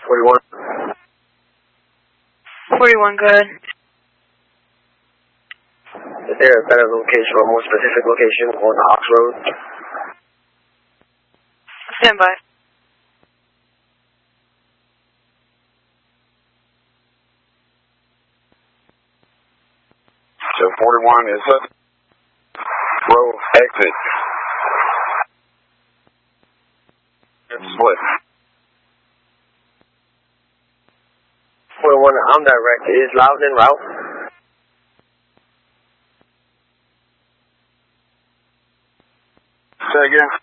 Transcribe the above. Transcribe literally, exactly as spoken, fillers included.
forty-one. forty-one, good. Is there a better location or more specific location on the Ox Road? Stand by. So forty-one is a road exit. It's split. forty-one, I'm direct. Is Loudon en route? Say again?